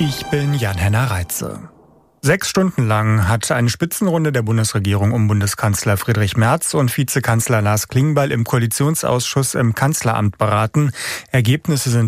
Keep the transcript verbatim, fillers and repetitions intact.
Ich bin Jan-Henner Reitze. Sechs Stunden lang hat eine Spitzenrunde der Bundesregierung um Bundeskanzler Friedrich Merz und Vizekanzler Lars Klingbeil im Koalitionsausschuss im Kanzleramt beraten. Ergebnisse sind